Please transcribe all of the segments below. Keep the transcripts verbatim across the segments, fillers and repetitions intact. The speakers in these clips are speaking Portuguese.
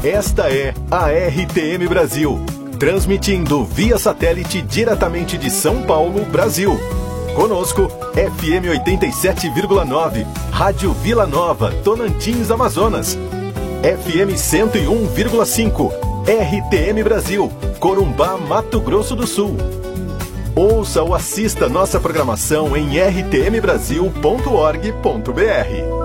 Esta é a R T M Brasil, transmitindo via satélite diretamente de São Paulo, Brasil. Conosco, F M oitenta e sete vírgula nove, Rádio Vila Nova, Tocantins, Amazonas. F M cento e um vírgula cinco, R T M Brasil, Corumbá, Mato Grosso do Sul. Ouça ou assista nossa programação em r t m brasil ponto org ponto b r.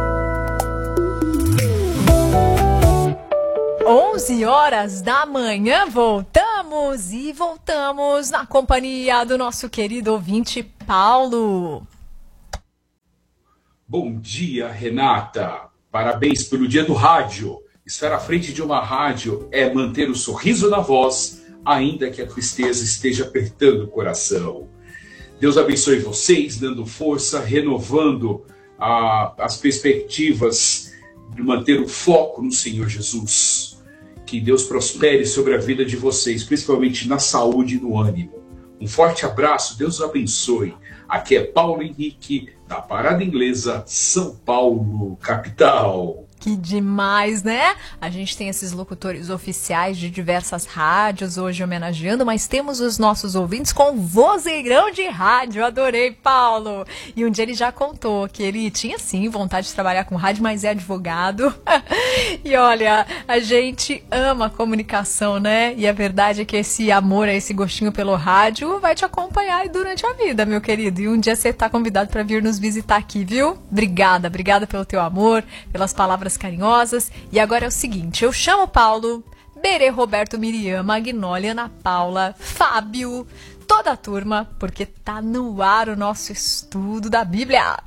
onze horas da manhã, voltamos e voltamos na companhia do nosso querido ouvinte Paulo. Bom dia, Renata. Parabéns pelo dia do rádio. Estar à frente de uma rádio é manter o sorriso na voz, ainda que a tristeza esteja apertando o coração. Deus abençoe vocês, dando força, renovando a, as perspectivas de manter o foco no Senhor Jesus. Que Deus prospere sobre a vida de vocês, principalmente na saúde e no ânimo. Um forte abraço, Deus abençoe. Aqui é Paulo Henrique, da Parada Inglesa, São Paulo, capital. Que demais, né? A gente tem esses locutores oficiais de diversas rádios hoje homenageando, mas temos os nossos ouvintes com vozeirão de rádio. Adorei, Paulo! E um dia ele já contou que ele tinha sim vontade de trabalhar com rádio, mas é advogado. E olha, a gente ama a comunicação, né? E a verdade é que esse amor, esse gostinho pelo rádio vai te acompanhar aí durante a vida, meu querido. E um dia você tá convidado para vir nos visitar aqui, viu? Obrigada, obrigada pelo teu amor, pelas palavras carinhosas. E agora é o seguinte, eu chamo o Paulo, Berê, Roberto, Miriam, Magnólia, Ana Paula, Fábio, toda a turma, porque tá no ar o nosso estudo da Bíblia.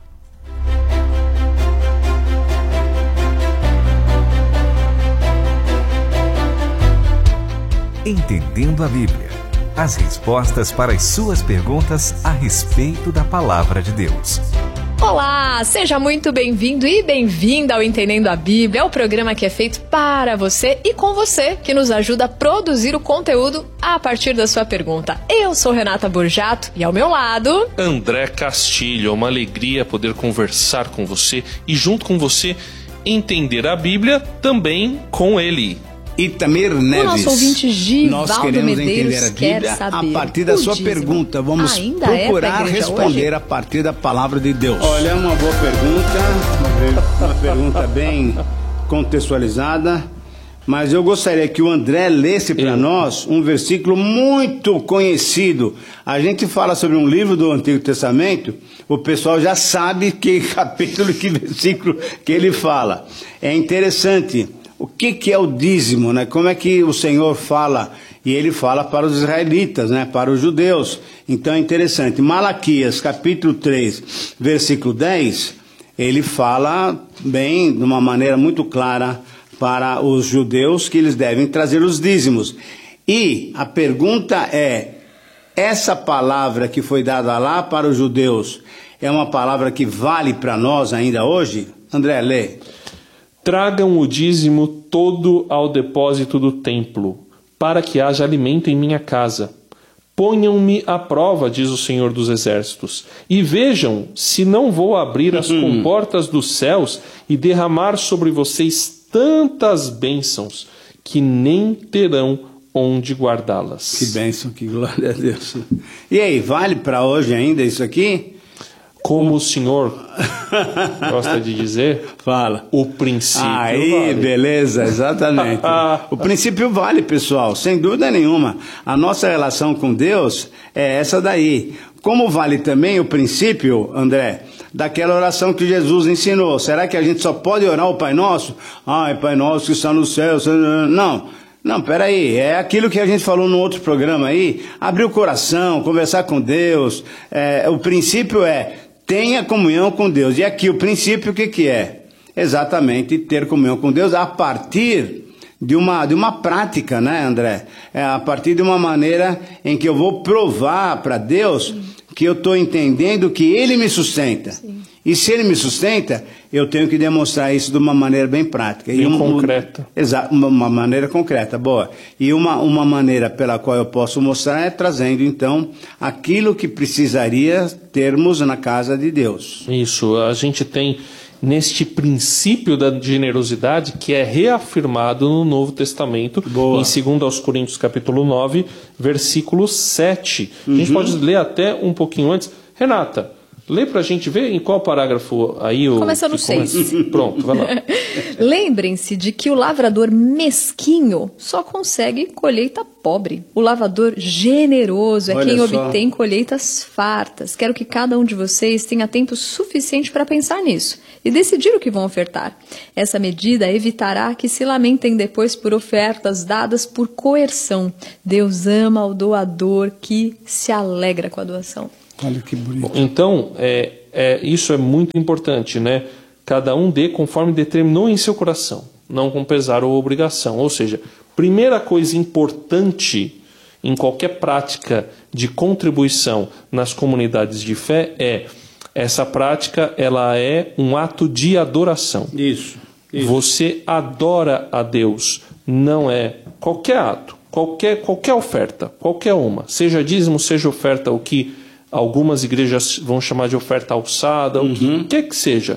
Entendendo a Bíblia. As respostas para as suas perguntas a respeito da Palavra de Deus. Olá, seja muito bem-vindo e bem-vinda ao Entendendo a Bíblia, é o programa que é feito para você e com você, que nos ajuda a produzir o conteúdo a partir da sua pergunta. Eu sou Renata Borjato e ao meu lado... André Castilho, é uma alegria poder conversar com você e junto com você entender a Bíblia também com ele. Itamir Neves, o nosso ouvinte Givaldo nós queremos Medeiros entender a Bíblia saber, a partir da sua dízimo pergunta. Vamos ainda procurar é responder hoje? a partir da palavra de Deus. Olha, é uma boa pergunta, uma pergunta bem contextualizada, mas eu gostaria que o André lesse para nós um versículo muito conhecido. A gente fala sobre um livro do Antigo Testamento, o pessoal já sabe que capítulo, que versículo que ele fala. É interessante. O que, que é o dízimo, né? Como é que o Senhor fala? E ele fala para os israelitas, né? Para os judeus. Então é interessante. Malaquias, capítulo três, versículo dez, ele fala bem, de uma maneira muito clara, para os judeus que eles devem trazer os dízimos. E a pergunta é, essa palavra que foi dada lá para os judeus, é uma palavra que vale para nós ainda hoje? André, lê. Tragam o dízimo todo ao depósito do templo, para que haja alimento em minha casa. Ponham-me à prova, diz o Senhor dos Exércitos, e vejam se não vou abrir as comportas dos céus e derramar sobre vocês tantas bênçãos que nem terão onde guardá-las. Que bênção, que glória a Deus. E aí, vale para hoje ainda isso aqui? Como o senhor gosta de dizer, fala. O princípio Aí, vale. Beleza, exatamente. O princípio vale, pessoal, sem dúvida nenhuma. A nossa relação com Deus é essa daí. Como vale também o princípio, André, daquela oração que Jesus ensinou. Será que a gente só pode orar o Pai Nosso? Ai, Pai Nosso que está no céu. Não. Não, peraí, é aquilo que a gente falou no outro programa aí, abrir o coração, conversar com Deus, é, o princípio é, tenha comunhão com Deus, e aqui o princípio o que que é? Exatamente, ter comunhão com Deus a partir de uma, de uma prática, né, André? É a partir de uma maneira em que eu vou provar para Deus que eu estou entendendo que Ele me sustenta. Sim. E se Ele me sustenta, eu tenho que demonstrar isso de uma maneira bem prática. Bem e uma, concreta. Exato, uma, uma maneira concreta, boa. E uma, uma maneira pela qual eu posso mostrar é trazendo, então, aquilo que precisaria termos na casa de Deus. Isso, a gente tem neste princípio da generosidade que é reafirmado no Novo Testamento, Boa. em segundo aos Coríntios capítulo nove, versículo sete. Uhum. A gente pode ler até um pouquinho antes. Renata, lê pra gente ver em qual parágrafo aí o... Começa no seis. Pronto, vai lá. Lembrem-se de que o lavrador mesquinho só consegue colheita pobre. O lavrador generoso é Olha quem só. obtém colheitas fartas. Quero que cada um de vocês tenha tempo suficiente para pensar nisso e decidir o que vão ofertar. Essa medida evitará que se lamentem depois por ofertas dadas por coerção. Deus ama o doador que se alegra com a doação. Olha que bonito. Então, é, é, isso é muito importante, né? Cada um dê conforme determinou em seu coração, não com pesar ou obrigação. Ou seja, primeira coisa importante em qualquer prática de contribuição nas comunidades de fé é essa prática, ela é um ato de adoração. Isso, isso. Você adora a Deus, não é qualquer ato, qualquer, qualquer oferta, qualquer uma, seja dízimo, seja oferta, o que algumas igrejas vão chamar de oferta alçada, uhum. o que quer que seja.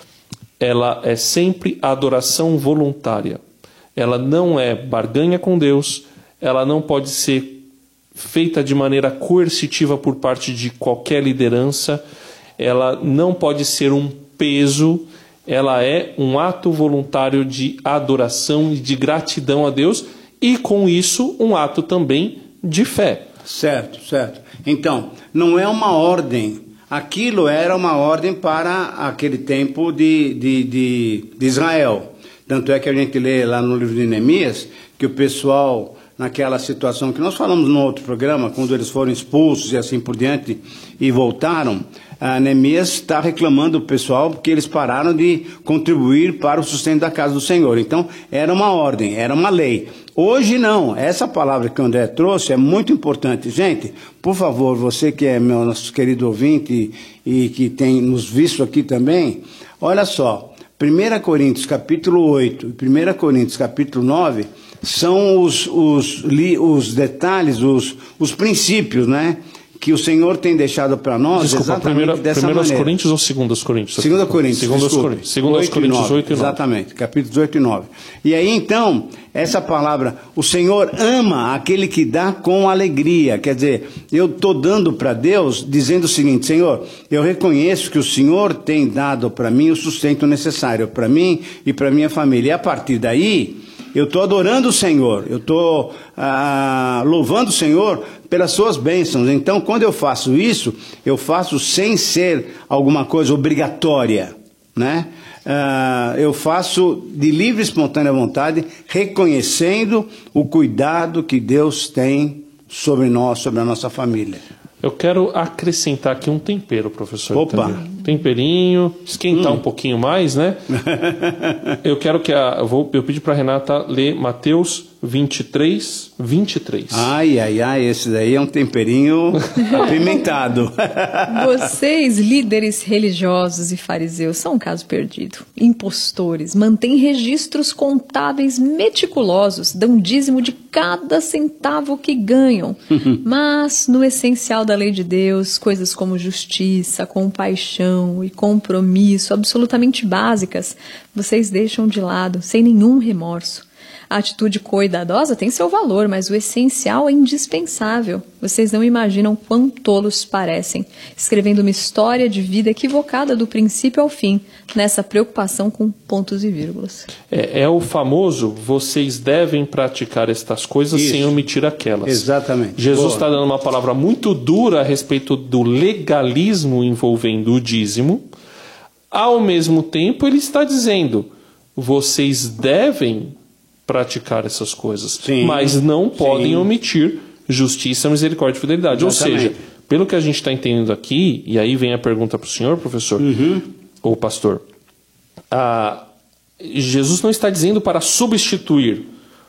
Ela é sempre adoração voluntária. Ela não é barganha com Deus, ela não pode ser feita de maneira coercitiva por parte de qualquer liderança, ela não pode ser um peso, ela é um ato voluntário de adoração e de gratidão a Deus e, com isso, um ato também de fé. Certo, certo. Então, não é uma ordem. Aquilo era uma ordem para aquele tempo de, de, de, de Israel. Tanto é que a gente lê lá no livro de Neemias que o pessoal, naquela situação que nós falamos no outro programa, quando eles foram expulsos e assim por diante e voltaram, a Neemias está reclamando do pessoal porque eles pararam de contribuir para o sustento da casa do Senhor. Então, era uma ordem, era uma lei. Hoje não, essa palavra que o André trouxe é muito importante. Gente, por favor, você que é meu nosso querido ouvinte e, e que tem nos visto aqui também, olha só, primeira Coríntios capítulo oito e primeira Coríntios capítulo nove são os, os, os detalhes, os, os princípios, né? Que o Senhor tem deixado para nós. Desculpa, exatamente primeira, dessa primeira maneira. Coríntios ou segundas Coríntios? Segunda Coríntios, Segunda desculpa. Coríntios, segunda aos Coríntios oito e nove. Exatamente, capítulos oito e nove. E aí então, essa palavra, o Senhor ama aquele que dá com alegria. Quer dizer, eu estou dando para Deus, dizendo o seguinte: Senhor, eu reconheço que o Senhor tem dado para mim o sustento necessário, para mim e para minha família. E a partir daí, eu estou adorando o Senhor, eu estou ah, louvando o Senhor pelas suas bênçãos. Então, quando eu faço isso, eu faço sem ser alguma coisa obrigatória, né? Ah, eu faço de livre e espontânea vontade, reconhecendo o cuidado que Deus tem sobre nós, sobre a nossa família. Eu quero acrescentar aqui um tempero, professor. Opa! Também. Temperinho, esquentar hum. um pouquinho mais, né? eu quero que a... Eu, vou, eu pedi para a Renata ler Mateus vinte e três, vinte e três. Ai, ai, ai, esse daí é um temperinho apimentado. Vocês, líderes religiosos e fariseus, são um caso perdido. Impostores, mantêm registros contábeis meticulosos, dão dízimo de cada centavo que ganham. Mas, no essencial da lei de Deus, coisas como justiça, compaixão e compromisso, absolutamente básicas, vocês deixam de lado, sem nenhum remorso. A atitude cuidadosa tem seu valor, mas o essencial é indispensável. Vocês não imaginam quão tolos parecem, escrevendo uma história de vida equivocada do princípio ao fim, nessa preocupação com pontos e vírgulas. É, é o famoso, vocês devem praticar estas coisas Isso. sem omitir aquelas. Exatamente. Jesus está dando uma palavra muito dura a respeito do legalismo envolvendo o dízimo. Ao mesmo tempo, ele está dizendo, vocês devem praticar essas coisas, Sim. mas não podem Sim. omitir justiça, misericórdia e fidelidade. Exatamente. Ou seja, pelo que a gente está entendendo aqui, e aí vem a pergunta para o senhor, professor, uhum. ou pastor, a, Jesus não está dizendo para substituir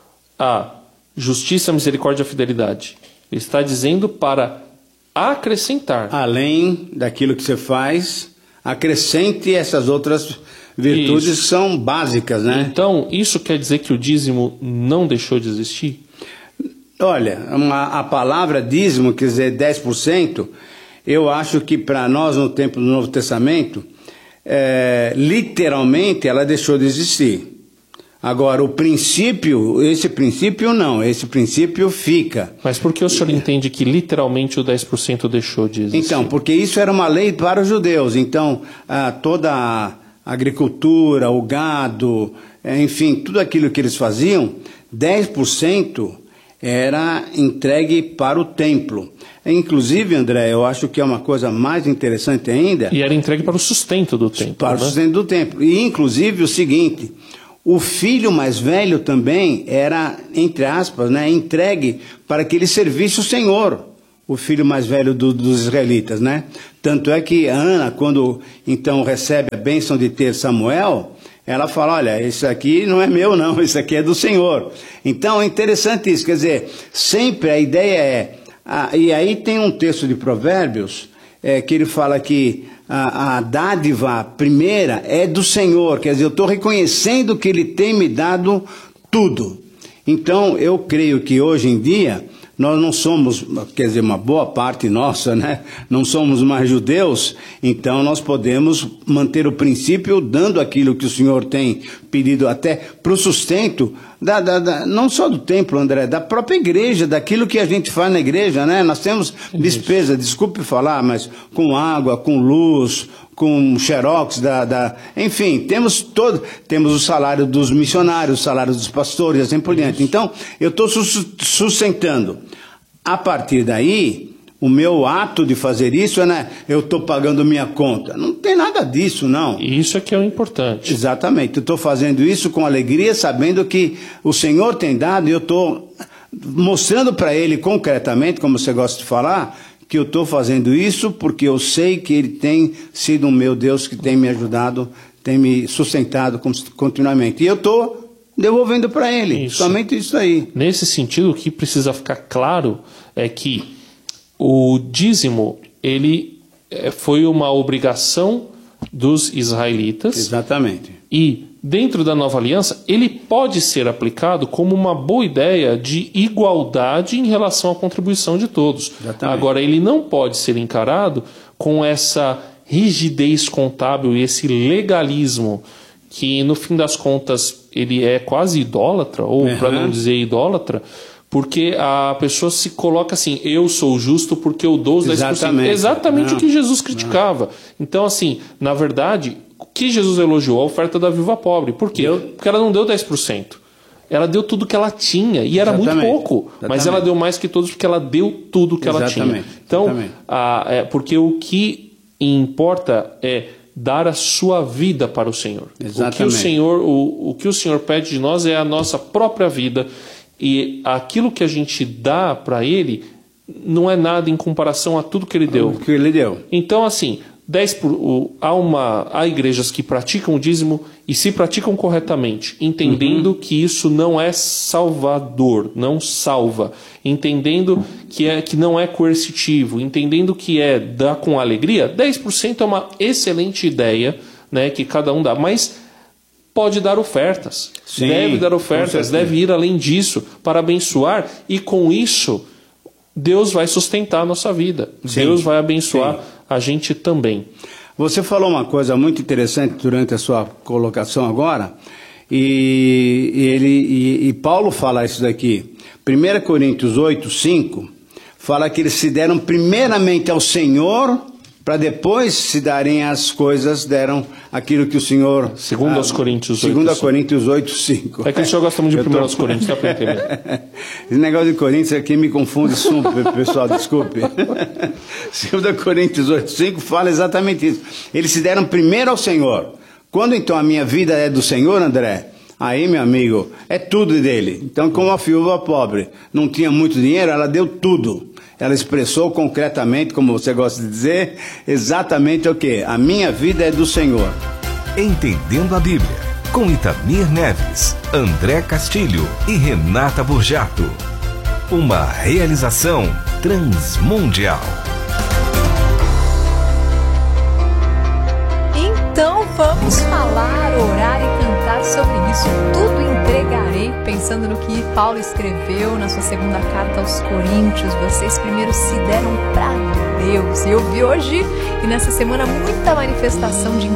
a justiça, misericórdia e fidelidade. Ele está dizendo para acrescentar. Além daquilo que você faz, acrescente essas outras virtudes isso. que são básicas, né? Então, isso quer dizer que o dízimo não deixou de existir? Olha, uma, a palavra dízimo, quer dizer dez por cento, eu acho que para nós no tempo do Novo Testamento, é, literalmente ela deixou de existir. Agora, o princípio, esse princípio não, esse princípio fica. Mas por que o senhor entende que literalmente o dez por cento deixou de existir? Então, porque isso era uma lei para os judeus. Então, ah, toda a agricultura, o gado, enfim, tudo aquilo que eles faziam, dez por cento era entregue para o templo. Inclusive, André, eu acho que é uma coisa mais interessante ainda. E era entregue para o sustento do templo. Para né? o sustento do templo. E, inclusive, o seguinte... O filho mais velho também era, entre aspas, né, entregue para que ele servisse o Senhor, o filho mais velho do, dos israelitas, né? Tanto é que Ana, quando então recebe a bênção de ter Samuel, ela fala, olha, isso aqui não é meu não, isso aqui é do Senhor. Então é interessante isso, quer dizer, sempre a ideia é, ah, e aí tem um texto de Provérbios, é, que ele fala que A, a dádiva primeira é do Senhor, quer dizer, eu estou reconhecendo que Ele tem me dado tudo. Então, eu creio que hoje em dia, nós não somos, quer dizer, uma boa parte nossa, né? Não somos mais judeus, então nós podemos manter o princípio, dando aquilo que o Senhor tem pedido até para o sustento, da, da, da, não só do templo, André, da própria igreja, daquilo que a gente faz na igreja, né? Nós temos despesa, desculpe falar, mas com água, com luz, com xerox, da, da, enfim, temos todo, temos o salário dos missionários, o salário dos pastores, assim por diante. Então, eu estou sustentando. A partir daí, o meu ato de fazer isso é, né, eu estou pagando minha conta. Não tem nada disso, não. E isso é que é o importante. Exatamente. Eu estou fazendo isso com alegria, sabendo que o Senhor tem dado, e eu estou mostrando para Ele concretamente, como você gosta de falar, que eu estou fazendo isso porque eu sei que Ele tem sido um meu Deus que tem me ajudado, tem me sustentado continuamente. E eu estou devolvendo para Ele, isso. Somente isso aí. Nesse sentido, o que precisa ficar claro é que o dízimo, ele foi uma obrigação dos israelitas. Exatamente. E dentro da nova aliança, ele pode ser aplicado como uma boa ideia de igualdade em relação à contribuição de todos. Exatamente. Agora, ele não pode ser encarado com essa rigidez contábil e esse legalismo que, no fim das contas, ele é quase idólatra, ou uhum. para não dizer idólatra, porque a pessoa se coloca assim, eu sou justo porque eu dou os dez por cento. Exatamente, Exatamente não, o que Jesus criticava. Não. Então, assim, na verdade, o que Jesus elogiou? A oferta da viúva pobre. Por quê? Eu... Porque ela não deu dez por cento. Ela deu tudo que ela tinha, e era Exatamente. muito pouco, Exatamente. Mas ela deu mais que todos porque ela deu tudo que Exatamente. ela tinha. Então, a, é, porque o que importa é dar a sua vida para o Senhor. Exatamente. O que o Senhor, o, o que o Senhor pede de nós é a nossa própria vida, e aquilo que a gente dá para Ele não é nada em comparação a tudo que Ele deu. O que Ele deu. Então, assim, dez por, o, há, uma, há igrejas que praticam o dízimo e se praticam corretamente, entendendo uhum. que isso não é salvador, não salva, entendendo que, é, que não é coercitivo, entendendo que é dar com alegria. Dez por cento é uma excelente ideia, né, que cada um dá, mas pode dar ofertas, Sim, deve dar ofertas, deve ir além disso para abençoar, e com isso Deus vai sustentar a nossa vida. Sim, Deus vai abençoar sim. a gente também. Você falou uma coisa muito interessante durante a sua colocação agora, e, e, ele, e, e Paulo fala isso daqui. primeira Coríntios oito, cinco, fala que eles se deram primeiramente ao Senhor, para depois se darem as coisas, deram aquilo que o Senhor... Segundo ah, aos Coríntios oito, Segundo a Coríntios oito, cinco. É que o senhor gosta muito de primeiro aos Coríntios, dá para entender. Esse negócio de Coríntios aqui me confunde super, pessoal, desculpe. Segundo a Coríntios oito, cinco fala exatamente isso. Eles se deram primeiro ao Senhor. Quando então a minha vida é do Senhor, André, aí, meu amigo, é tudo dele. Então, como a viúva pobre não tinha muito dinheiro, ela deu tudo. Ela expressou concretamente, como você gosta de dizer, exatamente o que? A minha vida é do Senhor. Entendendo a Bíblia, com Itamir Neves, André Castilho e Renata Burjato. Uma realização Transmundial. Então vamos falar, orar e cantar sobre isso. Tudo entregarei, pensando no que Paulo escreveu na sua segunda carta aos Coríntios. Vocês primeiro se deram para Deus. E eu vi hoje e nessa semana muita manifestação de